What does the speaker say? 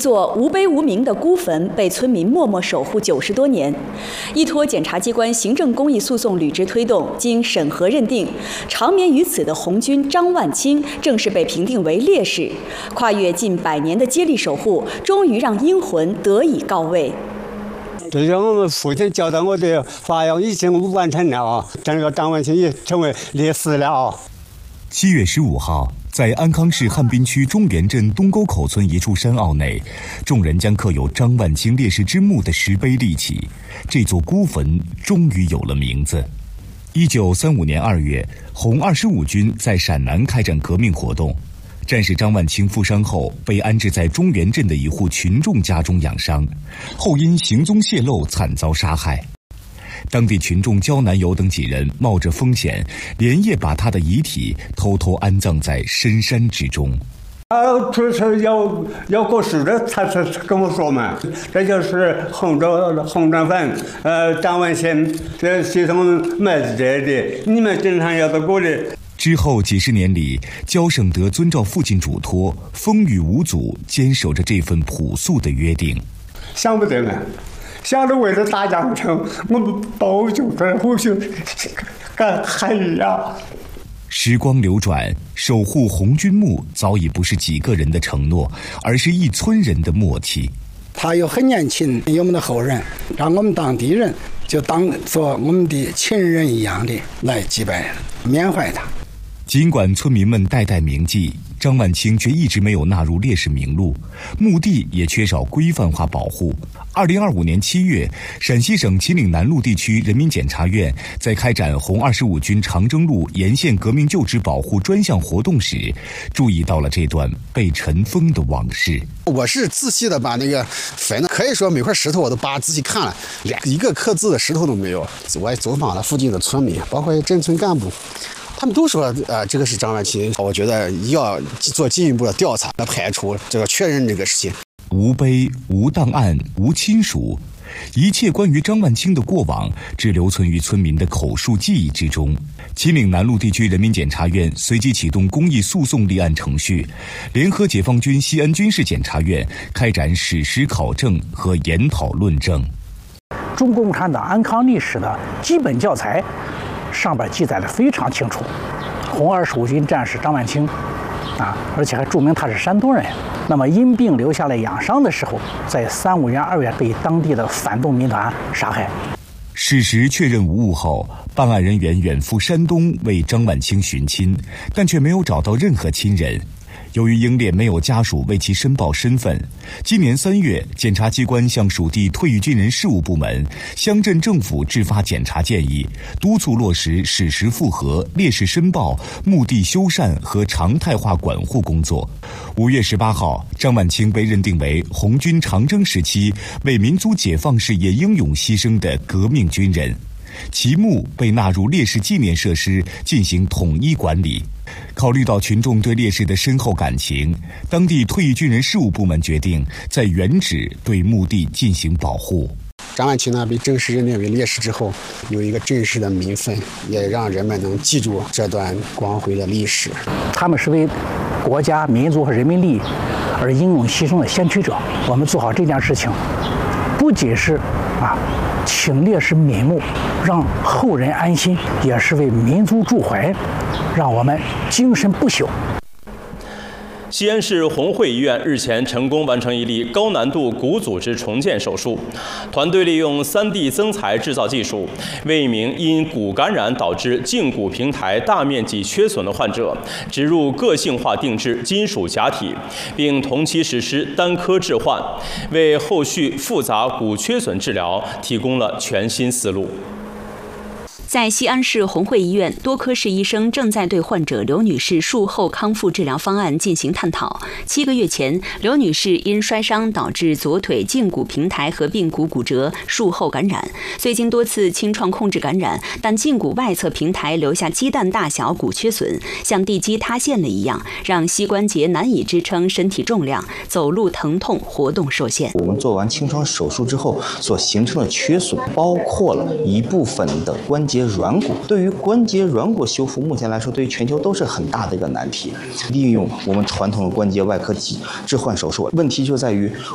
座无碑无名的孤坟被村民默默守护90多年，依托检察机关行政公益诉讼履职推动，经审核认定，长眠于此的红军张万清正式被评定为烈士。跨越近100年的接力守护，终于让英魂得以告慰。 这是我们父亲交代我的法要已经完成了啊，这个张万清也成为烈士了啊。 7月15号。在安康市汉滨区中原镇东沟口村一处山坳内，众人将刻有张万清烈士之墓的石碑立起，这座孤坟终于有了名字。1935年2月，红25军在陕南开展革命活动，战士张万清负伤后被安置在中原镇的一户群众家中养伤，后因行踪泄露惨遭杀害。当地群众焦南友等几人冒着风险，连夜把他的遗体偷偷安葬在深山之中。 这是要过世的，他是跟我说嘛，这就是红砖坟，张万清这系统埋在这里，你们经常要到过来。 之后几十年里，焦胜德遵照父亲嘱托，风雨无阻，坚守着这份朴素的约定。 想不得呢。想着为了大江城，我们报仇的虎兄干海呀！ 时光流转，守护红军墓早已不是几个人的承诺，而是一村人的默契。 他又很年轻，有我们的后人，让我们当地人就当做我们的亲人一样的来祭拜、缅怀他。 尽管村民们代代铭记，张万清却一直没有纳入烈士名录，墓地也缺少规范化保护。2025年7月，陕西省秦岭南路地区人民检察院在开展红25军长征路沿线革命旧址保护专项活动时，注意到了这段被尘封的往事。 我是仔细的把那个坟，可以说每块石头我都把仔细看了，连一个刻字的石头都没有。我也走访了附近的村民，包括镇村干部。他们都说，这个是张万清。我觉得要做进一步的调查，排除这个确认这个事情。 无碑、无档案、无亲属，一切关于张万清的过往，只留存于村民的口述记忆之中。秦岭南路地区人民检察院随即启动公益诉讼立案程序，联合解放军西安军事检察院开展史实考证和研讨论证。 中国共产党安康历史的基本教材上边记载的非常清楚，红25军战士张万清，而且还注明他是山东人。那么因病留下来养伤的时候，在35年2月被当地的反动民团杀害。 事实确认无误后，办案人员远赴山东为张万清寻亲，但却没有找到任何亲人。由于英烈没有家属为其申报身份，今年3月，检察机关向属地退役军人事务部门、乡镇政府制发检察建议，督促落实史实复核、烈士申报、墓地修缮和常态化管护工作。5月18号，张万清被认定为红军长征时期为民族解放事业英勇牺牲的革命军人，其墓被纳入烈士纪念设施进行统一管理。考虑到群众对烈士的深厚感情，当地退役军人事务部门决定在原址对墓地进行保护。 张万清呢被正式认定为烈士之后，有一个正式的名分，也让人们能记住这段光辉的历史。 他们是为国家、民族和人民利益而英勇牺牲的先驱者。我们做好这件事情，不仅是请烈士瞑目，让后人安心，也是为民族驻怀，让我们精神不朽。 西安市红会医院日前成功完成一例高难度骨组织重建手术，团队利用3D 增材制造技术，为一名因骨感染导致胫骨平台大面积缺损的患者植入个性化定制金属假体，并同期实施单科置换，为后续复杂骨缺损治疗提供了全新思路。 在西安市红会医院，多科室医生正在对患者刘女士术后康复治疗方案进行探讨。7个月前，刘女士因摔伤导致左腿胫骨平台合并骨骨折，术后感染。虽经多次清创控制感染，但胫骨外侧平台留下鸡蛋大小骨缺损，像地基塌陷了一样，让膝关节难以支撑身体重量，走路疼痛，活动受限。 我们做完清创手术之后所形成的缺损，包括了一部分的关节软骨。对于关节软骨修复，目前来说对于全球都是很大的一个难题。利用我们传统的关节外科置换手术，问题就在于